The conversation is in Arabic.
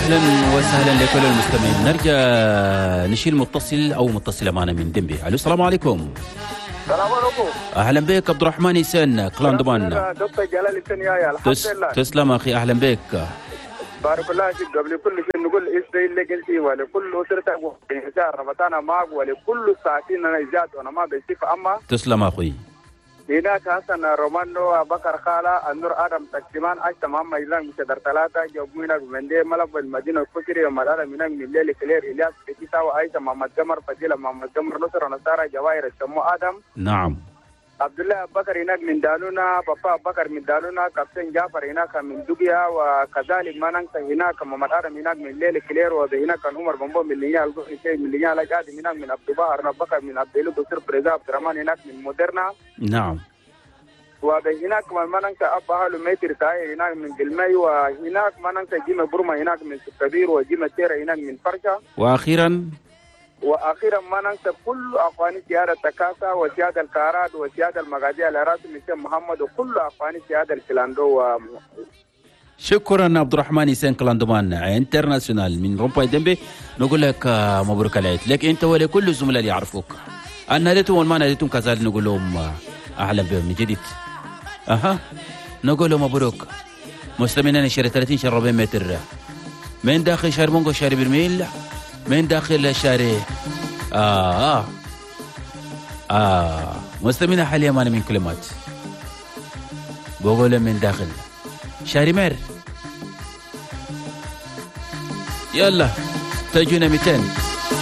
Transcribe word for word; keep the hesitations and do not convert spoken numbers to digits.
أهلا وسهلا لكل المستمعين. نرجع نشيل متصل أو متصلة معنا من دنبي. ألو السلام عليكم. السلام عليكم. أهلا بك عبد الرحمن حسين كلان دمان. دكتور جلال التنيايا الحمد تس... لله. تسلم أخي أهلا بك. بارك الله فيك. قبل كل شيء نقول إسرائيل لقلتي ولكل أسرتك وإنسان رمضان معك ولكل ساعتين أنا إجاد وأنا ما بيصيف أما. تسلم أخوي. هناك حسن رومانو بكر خالة النور آدم تكتمان أجت محمد إلان مشدر ثلاثة جوبونا بمندي ملب المدينة الفكري ومدارة منك من الليل كلير إلياس كتيسا وأيضا محمد جمر فضيلة محمد جمر نصر ونصارى جواهر السمو آدم. نعم. عبد الله بكر هناك من دالونا بابا بكر من دالونا كابتن جعفر هناك من دوبيا وكذلك ما ننسى هناك محمد آدم هناك من الليل كلير وهناك عمر بمبو من لينيا الغني شيء من لينيا لجاد هناك من عبد الباهر بكر من عبد الله دكتور بريزا عبد الرحمن هناك من مودرنا. نعم. وهناك ما ننسى أبا هالو ميتر تاي هناك من قلمي وهناك ما ننسى جيم برما هناك من سكبير وجيم تيرا هناك من فرشة. وأخيرا واخيرا ما ننسى كل اخواني سياده التكاسا وسياده الكارات وسياده المغازي على راس الشيخ محمد وكل اخواني سياده الكلاندو و... شكرا عبد الرحمن حسين كلاندومان انترناسيونال من رومباي دمبي. نقول لك مبروك العيد لك انت ولكل الزملاء اللي يعرفوك. ان ناديتهم وما ناديتهم كذلك نقول لهم اهلا بهم من جديد. اها نقول لهم مبروك. مسلمين شارع ثلاثين شارع أربعين متر من داخل شارع مونغو شارع برميل من داخل الشارع آه آه آه مستمعين حاليا معنا من كلمات بقول من داخل شارع مير. يلا تجونا مئتين.